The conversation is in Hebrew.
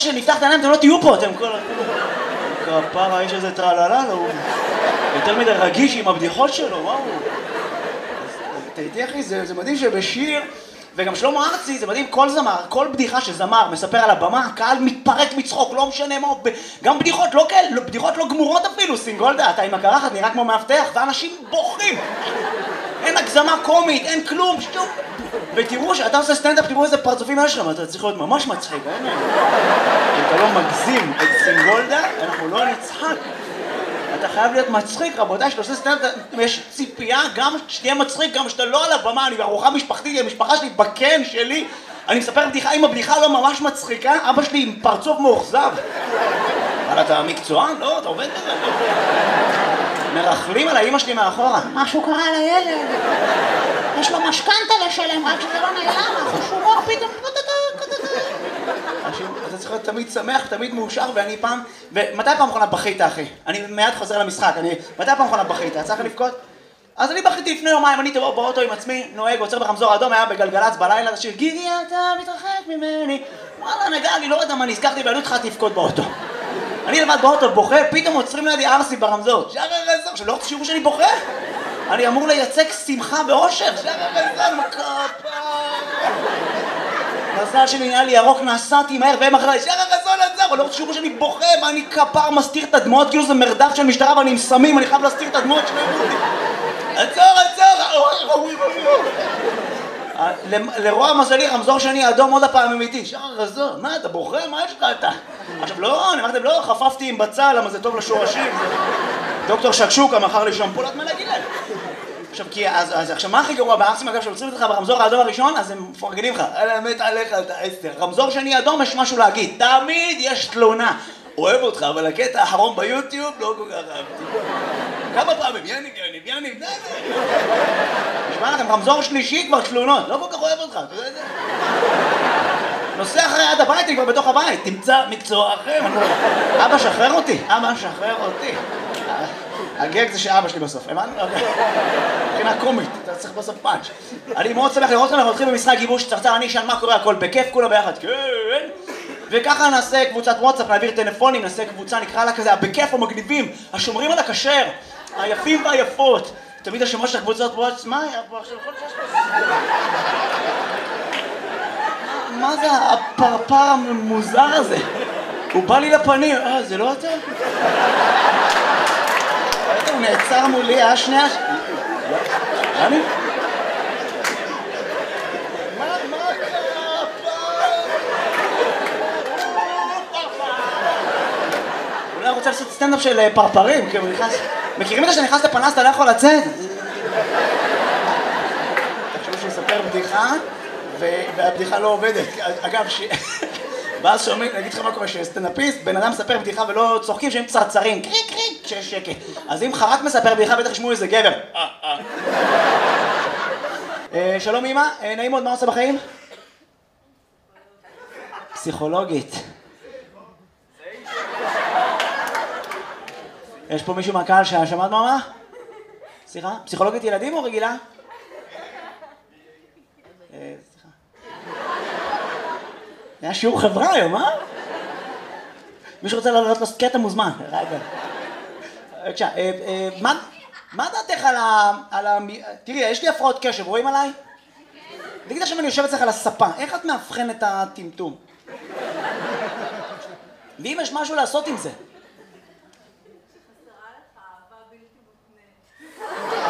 שנפתח את העיניים, אתם לא תהיו פה, אתם כל... כפרה, יש איזה טרללה, הוא יותר מדי רגיש עם הבדיחות שלו, מה הוא? תהייתי אחי, זה מדהים שבשיר, וגם שלמה ארצי, זה מדהים, כל זמר, כל בדיחה שזמר מספר על הבמה, הקהל מתפרק מצחוק, לא משנה מה, גם בדיחות לא כאלה, בדיחות לא גמורות אפילו, סינגולדה, אתה עם הקרחת נראה כמו מאבטח, ואנשים בוכים. אין הגזמה קומית, אין כלום, שום... ותראו שאתה עושה סטנדאפ, תראו איזה פרצופים יש לך, אתה צריך להיות ממש מצחיק, אין? אם אתה לא מגזים את סינגולדה, אנחנו לא נצחק. אתה חייב להיות מצחיק, רבותיי, שאתה עושה סטנדאפ, יש ציפייה גם שתהיה מצחיק, גם שאתה לא על הבמה, אני בארוחה משפחתית, המשפחה שלי בקן שלי, אני מספר בדיחה, אם הבדיחה לא ממש מצחיקה, אבא שלי עם פרצוף מאוכזב. אבל אתה מקצוען? לא, אתה עובד בזה, לא. מרחלים על האמא שלי מאחורה. משהו קרה לילד. יש לו משכנתה לשלם, רק שזה לא נעלם, החושומור פתאום... אתה צריך להיות תמיד שמח, תמיד מאושר, ואני פעם... ומתי פעם אחרונה בכית, אחי? אני מיד חוזר למשחק, מתי פעם אחרונה בכית? צריך לבכות? אז אני בכיתי לפני יומיים, אני באוטו עם עצמי, נוהג, עוצר ברמזור אדום, היה בגלגלצ בלילה, השיר גיגי אתה מתרחק ממני. וואלה, נגע, אני לא יודע מה, נזכרתי בעלות לך תפקוד באוטו. אני לבד באוטו בוכה, פתאום עוצרים לידי ארסי ברמזור. שער הרזון, שלא רוצה שיראו שאני בוכה. אני אמור לייצג שמחה ואושר. שער הרזון, מכפה. מזל שלי נהיה לי ירוק, נסעתי מהר והם אחרי. שער הרזון עצר, לא רוצה שיראו שאני בוכה, ואני כפר מסתיר את הדמעות, כאילו זה מרדף של משטרה ואני עם סמים, אני חייב להסתיר את הדמעות שלהם. עצור, עצור! לרוע מזלי, רמזור שני אדום עוד הפעם אמיתי. שער הרזון, מה אתה בוכה? מה יש לך אתה? עכשיו לא, אני אמרתם לא, חפפתי עם בצל, למה זה טוב לשורשים. דוקטור שקשוקה מכר לי שמפולת, מה להגיד להם? עכשיו מה הכי גרוע בארסים, אגב, שעוצרים אותך ברמזור האדום הראשון, אז הם מפרגנים לך. על האמת עליך, אתה 10. רמזור שני אדום, יש משהו להגיד. תמיד יש תלונה. אוהב אותך, אבל הקטע האחרון ביוטיוב לא כל כך אהבתי. כמה פעמים, יניב, די. נשמע לכם, רמזור שלישי כבר תלונות, לא כל כך אוהב אותך, אתה יודע את זה? נוסע אחרי עד הבית, אני כבר בתוך הבית, תמצא מקצוע אחר. אבא שחרר אותי, הגג זה שאבא שלי בסוף, הבנת? מבחינה קומית, אתה צריך בסוף פאנץ'. אני מאוד שמח לראות כאן, אנחנו הולכים במשחק גיבוש צרצר, אני אשאל מה קורה, הכל בכיף, כולה ביחד, כן. וככה נעשה קבוצת וואטסאפ, נעביר טלפונים, נעשה קבוצה, נקרא לה כזה, בכיף המגניבים, השומרים על הכשר, היפים והיפות. תמיד השמות של הקבוצות וואטסאפ, מה היה פה עכשיו? מה זה הפרפר המוזר הזה? הוא בא לי לפנים, זה לא אתה? הוא נעצר מולי, שנייה... אני? אולי רוצה לעשות סטנדאפ של פרפרים, כי הוא נכנס... מכירים את זה שנכנס לפנס, אתה לא יכול לצאת? תחשבו שהוא יספר בדיחה, והבדיחה לא עובדת. אגב, ואז שומעים, נגיד לך מה קורה, שסטנדאפיסט, בן אדם מספר בדיחה ולא צוחקים שהם צרצרים, קריק, כשיש שקט. אז אם חרק מספר בדיחה, בטח ישמעו איזה גבר. שלום אמא, נעים מאוד, מה עושה בחיים? פסיכולוגית. יש פה מישהו מהקהל ששמעת מה? סליחה? פסיכולוגית ילדים או רגילה? סליחה. היה שיעור חברה היום, אה? מישהו רוצה לעלות קטע מוזמן. בבקשה, מה דעתך על ה... תראי, יש לי הפרעות קשב, רואים עליי? תגיד עכשיו אני יושב אצלך על הספה, איך את מאבחן את הטמטום? ואם יש משהו לעשות עם זה?